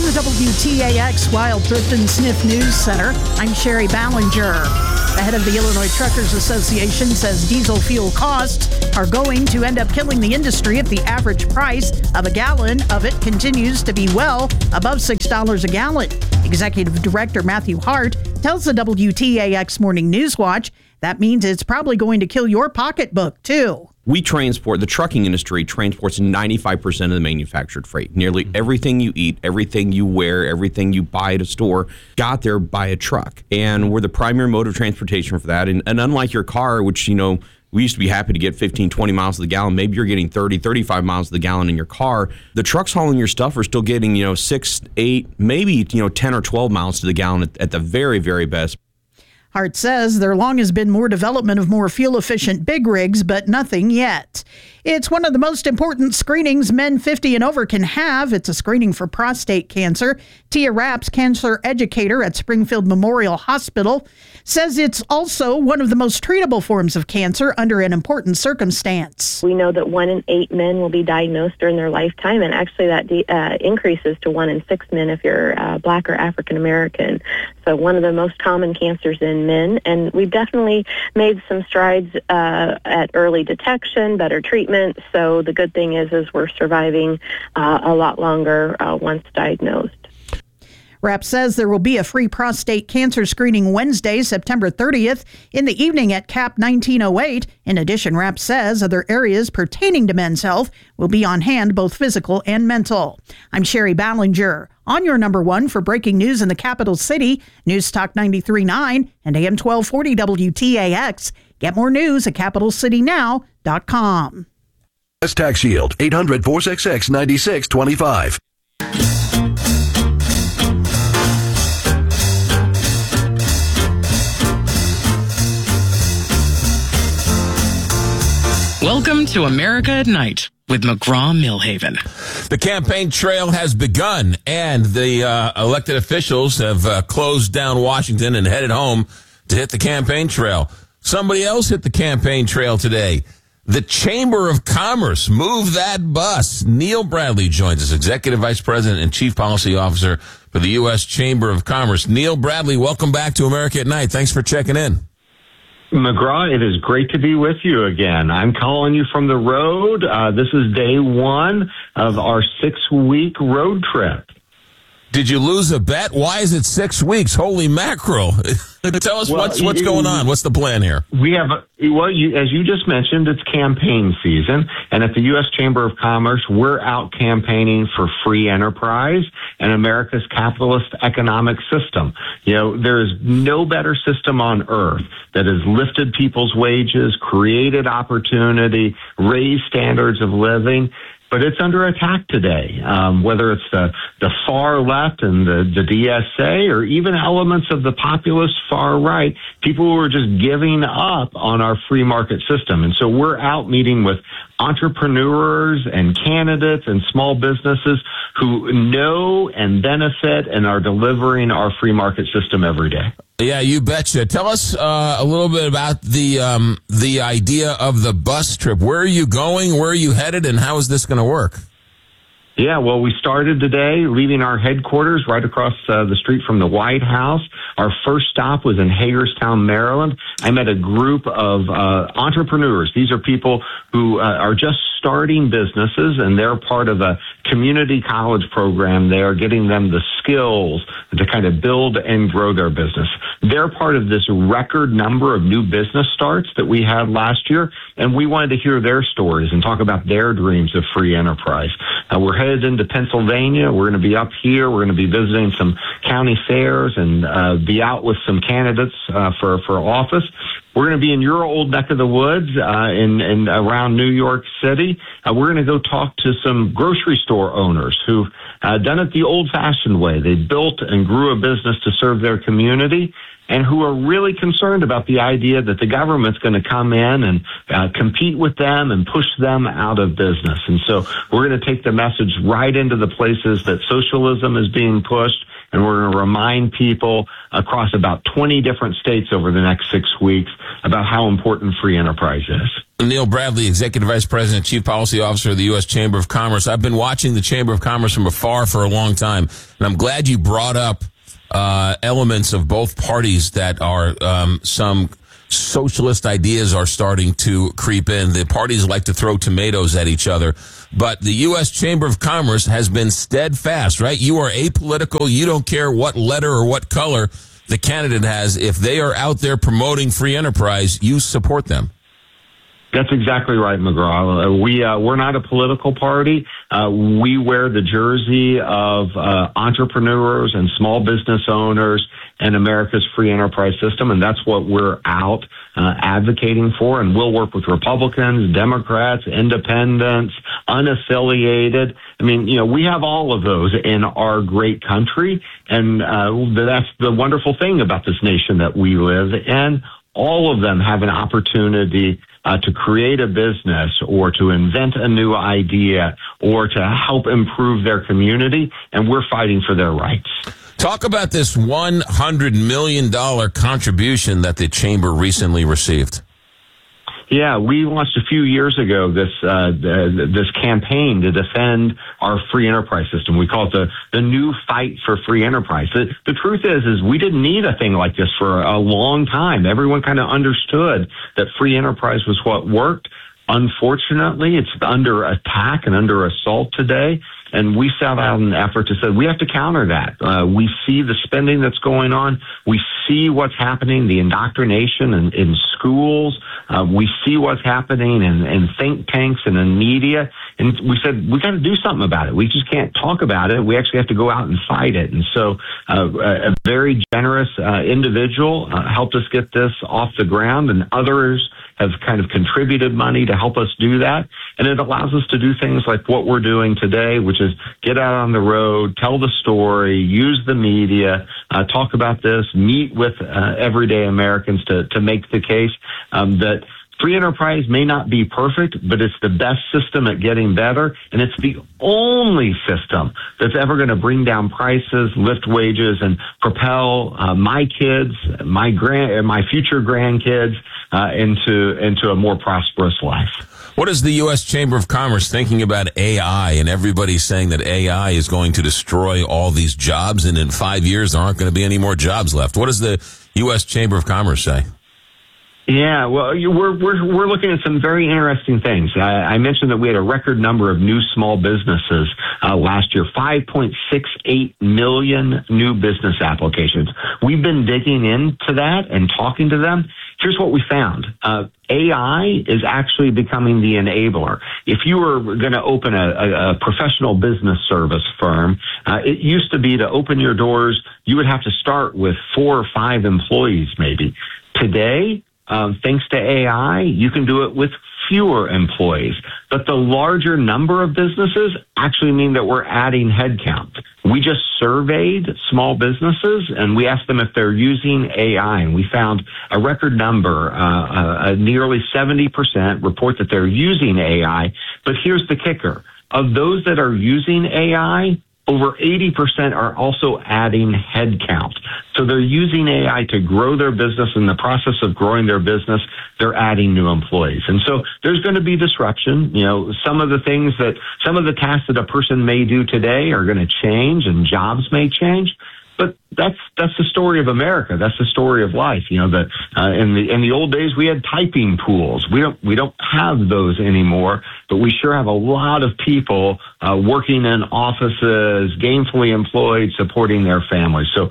the WTAX Wild Thrift and Sniff News Center, I'm Sherry Ballinger. The head of the Illinois Truckers Association says diesel fuel costs are going to end up killing the industry if the average price of a gallon of it continues to be well above $6 a gallon. Executive Director Matthew Hart tells the WTAX Morning News Watch that means it's probably going to kill your pocketbook, too. The trucking industry transports 95% of the manufactured freight. Nearly everything you eat, everything you wear, everything you buy at a store got there by a truck. And we're the primary mode of transportation for that. And unlike your car, which, we used to be happy to get 15, 20 miles to the gallon. Maybe you're getting 30, 35 miles to the gallon in your car. The trucks hauling your stuff are still getting, 6, 8, maybe, 10 or 12 miles to the gallon at the very, very best. Hart says there long has been more development of more fuel-efficient big rigs, but nothing yet. It's one of the most important screenings men 50 and over can have. It's a screening for prostate cancer. Tia Rapps, cancer educator at Springfield Memorial Hospital, says it's also one of the most treatable forms of cancer under an important circumstance. We know that 1 in 8 men will be diagnosed during their lifetime, and actually that increases to 1 in 6 men if you're Black or African American. So one of the most common cancers in men, and we've definitely made some strides at early detection, better treatment. So the good thing is we're surviving a lot longer once diagnosed. Rapp says there will be a free prostate cancer screening Wednesday, September 30th, in the evening at CAP 1908. In addition, Rapp says other areas pertaining to men's health will be on hand, both physical and mental. I'm Sherry Ballinger, on your number one for breaking news in the capital city, News Talk 93.9 and AM 1240 WTAX. Get more news at capitalcitynow.com. Tax Shield, 800-466-9625. Welcome to America at Night with McGraw-Millhaven. The campaign trail has begun, and the elected officials have closed down Washington and headed home to hit the campaign trail. Somebody else hit the campaign trail today. The Chamber of Commerce. Move that bus. Neil Bradley joins us, Executive Vice President and Chief Policy Officer for the U.S. Chamber of Commerce. Neil Bradley, welcome back to America at Night. Thanks for checking in. McGraw, it is great to be with you again. I'm calling you from the road. This is day one of our 6-week road trip. Did you lose a bet? Why is it 6 weeks? Holy mackerel. Tell us what's going on. What's the plan here? We have, as you just mentioned, it's campaign season. And at the U.S. Chamber of Commerce, we're out campaigning for free enterprise and America's capitalist economic system. There's no better system on earth that has lifted people's wages, created opportunity, raised standards of living. But it's under attack today, whether it's the far left and the DSA or even elements of the populist far right, people who are just giving up on our free market system. And so we're out meeting with entrepreneurs and candidates and small businesses who know and benefit and are delivering our free market system every day. Yeah, you betcha. Tell us a little bit about the idea of the bus trip. Where are you going? Where are you headed? And how is this going to work? Yeah, well, we started today leaving our headquarters right across the street from the White House. Our first stop was in Hagerstown, Maryland. I met a group of entrepreneurs. These are people who are just starting businesses, and they're part of a community college program. They are getting them the skills to kind of build and grow their business. They're part of this record number of new business starts that we had last year, and we wanted to hear their stories and talk about their dreams of free enterprise. We're headed into Pennsylvania. We're going to be up here. We're going to be visiting some county fairs and be out with some candidates for office. We're going to be in your old neck of the woods in around New York City. We're going to go talk to some grocery store owners who've done it the old-fashioned way. They built and grew a business to serve their community, and who are really concerned about the idea that the government's going to come in and compete with them and push them out of business. And so we're going to take the message right into the places that socialism is being pushed, and we're going to remind people across about 20 different states over the next 6 weeks about how important free enterprise is. Neil Bradley, Executive Vice President, Chief Policy Officer of the U.S. Chamber of Commerce. I've been watching the Chamber of Commerce from afar for a long time, and I'm glad you brought up elements of both parties that are some socialist ideas are starting to creep in. The parties like to throw tomatoes at each other, but the U.S. Chamber of Commerce has been steadfast, right? You are apolitical. You don't care what letter or what color the candidate has. If they are out there promoting free enterprise, you support them. That's exactly right, McGraw. We're not a political party. We wear the jersey of entrepreneurs and small business owners and America's free enterprise system, and that's what we're out advocating for. And we'll work with Republicans, Democrats, independents, unaffiliated. I mean, we have all of those in our great country, and that's the wonderful thing about this nation that we live in. All of them have an opportunity to create a business or to invent a new idea or to help improve their community, and we're fighting for their rights. Talk about this $100 million contribution that the Chamber recently received. Yeah, we launched a few years ago this campaign to defend our free enterprise system. We call it the new fight for free enterprise. The truth is we didn't need a thing like this for a long time. Everyone kind of understood that free enterprise was what worked. Unfortunately, it's under attack and under assault today. And we set out an effort to say we have to counter that. We see the spending that's going on. We see what's happening, the indoctrination in schools. We see what's happening in think tanks and in media. And we said we got to do something about it. We just can't talk about it. We actually have to go out and fight it. And so a very generous individual helped us get this off the ground, and others have kind of contributed money to help us do that. And it allows us to do things like what we're doing today, which is get out on the road, tell the story, use the media, talk about this, meet with everyday Americans to make the case that free enterprise may not be perfect, but it's the best system at getting better, and it's the only system that's ever going to bring down prices, lift wages, and propel my kids, my future grandkids into a more prosperous life. What is the U.S. Chamber of Commerce thinking about AI? And everybody's saying that AI is going to destroy all these jobs, and in 5 years there aren't going to be any more jobs left. What does the U.S. Chamber of Commerce say? Yeah, well, we're looking at some very interesting things. I mentioned that we had a record number of new small businesses last year, 5.68 million new business applications. We've been digging into that and talking to them. Here's what we found. AI is actually becoming the enabler. If you were going to open a professional business service firm, it used to be to open your doors, you would have to start with 4 or 5 employees maybe. Today, thanks to AI, you can do it with fewer employees. But the larger number of businesses actually mean that we're adding headcount. We just surveyed small businesses, and we asked them if they're using AI, and we found a record number, nearly 70% report that they're using AI. But here's the kicker. Of those that are using AI, over 80% are also adding headcount. So they're using AI to grow their business. In the process of growing their business, they're adding new employees. And so there's going to be disruption. Some of the tasks that a person may do today are going to change, and jobs may change. But that's the story of America. That's the story of life. In the old days we had typing pools. We don't have those anymore. But we sure have a lot of people working in offices, gainfully employed, supporting their families. So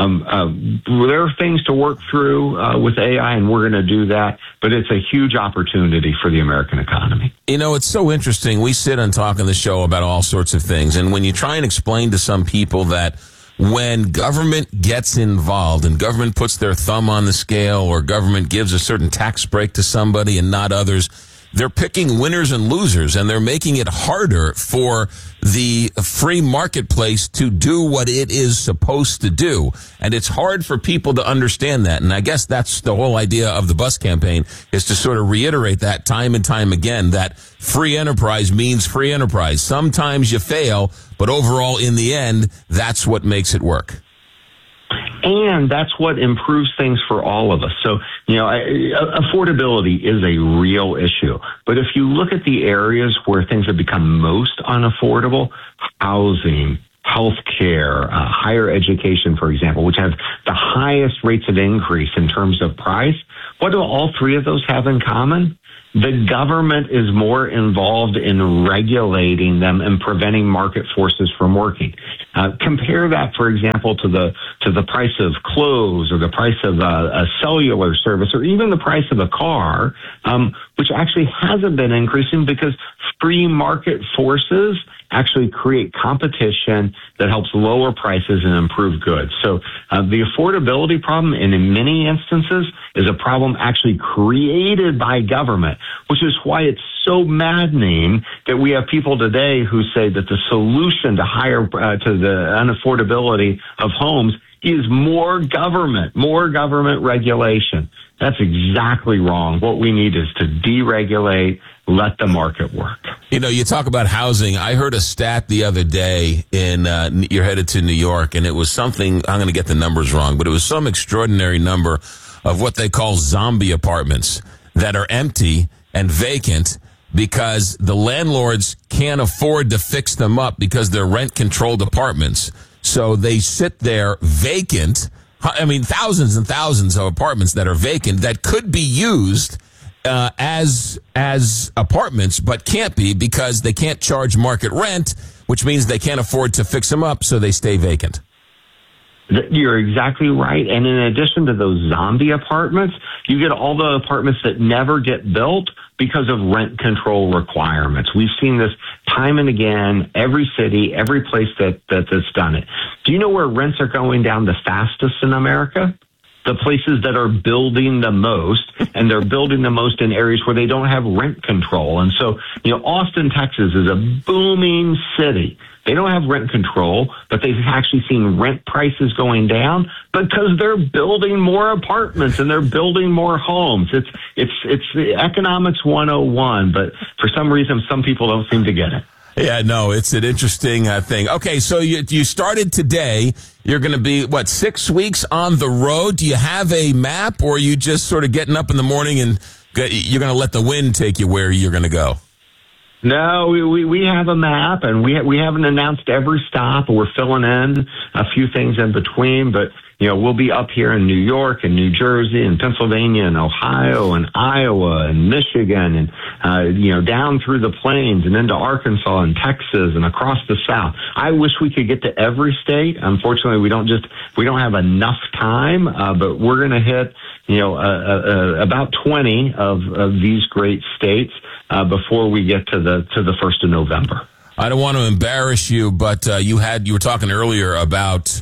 there are things to work through with AI, and we're going to do that. But it's a huge opportunity for the American economy. It's so interesting. We sit and talk on the show about all sorts of things, and when you try and explain to some people that when government gets involved and government puts their thumb on the scale, or government gives a certain tax break to somebody and not others, they're picking winners and losers, and they're making it harder for the free marketplace to do what it is supposed to do. And it's hard for people to understand that. And I guess that's the whole idea of the bus campaign, is to sort of reiterate that time and time again, that free enterprise means free enterprise. Sometimes you fail, but overall, in the end, that's what makes it work. And that's what improves things for all of us. So, affordability is a real issue. But if you look at the areas where things have become most unaffordable, housing, healthcare, higher education, for example, which have the highest rates of increase in terms of price, what do all three of those have in common? The government is more involved in regulating them and preventing market forces from working. Compare that, for example, to the price of clothes or the price of a cellular service or even the price of a car, which actually hasn't been increasing because free market forces actually create competition that helps lower prices and improve goods. So the affordability problem, and in many instances, is a problem actually created by government, which is why it's so maddening that we have people today who say that the solution to the unaffordability of homes is more government regulation. That's exactly wrong. What we need is to deregulate, let the market work. You talk about housing. I heard a stat the other day you're headed to New York, and it was something, I'm going to get the numbers wrong, but it was some extraordinary number of what they call zombie apartments that are empty and vacant because the landlords can't afford to fix them up because they're rent-controlled apartments. So they sit there vacant. I mean, thousands and thousands of apartments that are vacant that could be used as apartments, but can't be because they can't charge market rent, which means they can't afford to fix them up, so they stay vacant. You're exactly right. And in addition to those zombie apartments, you get all the apartments that never get built because of rent control requirements. We've seen this time and again, every city, every place that's done it. Do you know where rents are going down the fastest in America? The places that are building the most, and they're building the most in areas where they don't have rent control. And so, Austin, Texas is a booming city. They don't have rent control, but they've actually seen rent prices going down because they're building more apartments and they're building more homes. It's economics 101, but for some reason, some people don't seem to get it. Yeah, no, it's an interesting thing. Okay, so you started today. You're going to be, 6 weeks on the road? Do you have a map, or are you just sort of getting up in the morning and you're going to let the wind take you where you're going to go? No, we have a map, and we haven't announced every stop. We're filling in a few things in between, but we'll be up here in New York and New Jersey and Pennsylvania and Ohio and Iowa and Michigan and down through the plains and into Arkansas and Texas and across the South. I wish we could get to every state. Unfortunately, we don't have enough time, but we're going to hit about 20 of these great states before we get to the 1st of November. I don't want to embarrass you, but you were talking earlier about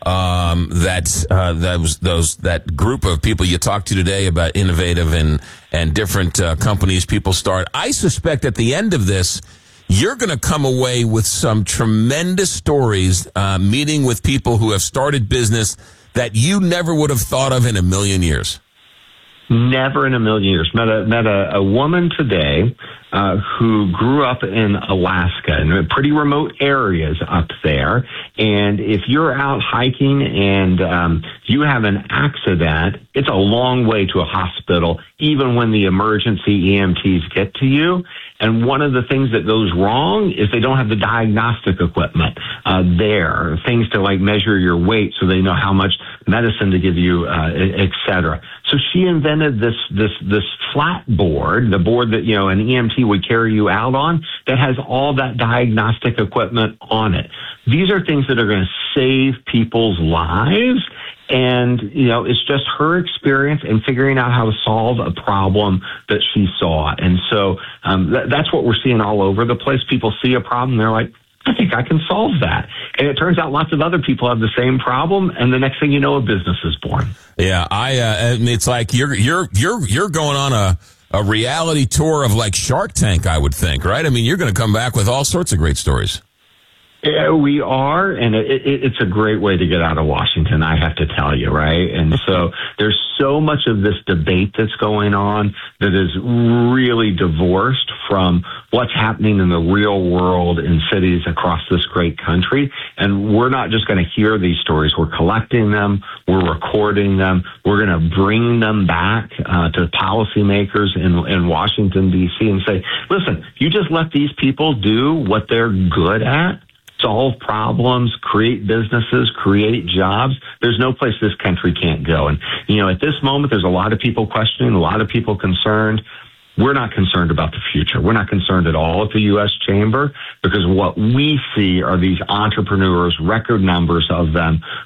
that group of people you talked to today about innovative and different companies people start. I suspect at the end of this, you're going to come away with some tremendous stories, meeting with people who have started business that you never would have thought of in a million years. Never in a million years. Met a woman today who grew up in Alaska, in pretty remote areas up there. And if you're out hiking and you have an accident, it's a long way to a hospital, even when the emergency EMTs get to you. And one of the things that goes wrong is they don't have the diagnostic equipment there, things to measure your weight so they know how much medicine to give you, et cetera. So she invented this flat board, the board that, an EMT would carry you out on, that has all that diagnostic equipment on it. These are things that are going to save people's lives. And, it's just her experience and figuring out how to solve a problem that she saw. And so that's what we're seeing all over the place. People see a problem, they're like, I think I can solve that. And it turns out lots of other people have the same problem, and the next thing you know, a business is born. Yeah, it's like you're going on a reality tour of Shark Tank, I would think, right? I mean, you're going to come back with all sorts of great stories. Yeah, we are, and it's a great way to get out of Washington, I have to tell you, right? And so there's so much of this debate that's going on that is really divorced from what's happening in the real world in cities across this great country. And we're not just going to hear these stories. We're collecting them. We're recording them. We're going to bring them back to policymakers in Washington, D.C. and say, listen, you just let these people do what they're good at, solve problems, create businesses, create jobs. There's no place this country can't go. And, at this moment, there's a lot of people questioning, a lot of people concerned. We're not concerned about the future. We're not concerned at all at the U.S. Chamber, because what we see are these entrepreneurs, record numbers of them,